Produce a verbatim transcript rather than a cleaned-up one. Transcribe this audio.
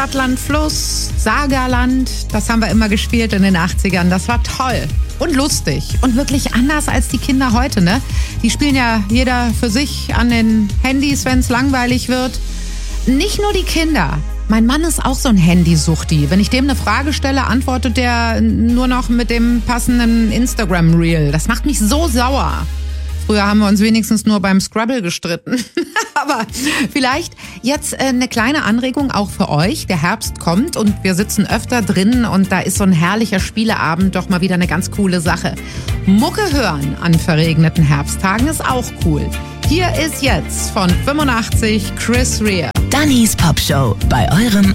Stadtland Fluss, Sagerland, das haben wir immer gespielt in den achtzigern. Das war toll und lustig und wirklich anders als die Kinder heute, ne? Die spielen ja jeder für sich an den Handys, wenn es langweilig wird. Nicht nur die Kinder. Mein Mann ist auch so ein Handysuchti. Wenn ich dem eine Frage stelle, antwortet der nur noch mit dem passenden Instagram-Reel. Das macht mich so sauer. Früher haben wir uns wenigstens nur beim Scrabble gestritten. Aber vielleicht jetzt eine kleine Anregung auch für euch. Der Herbst kommt und wir sitzen öfter drin und da ist so ein herrlicher Spieleabend doch mal wieder eine ganz coole Sache. Mucke hören an verregneten Herbsttagen ist auch cool. Hier ist jetzt von fünfundachtzig Chris Rea. Dannys Popshow bei eurem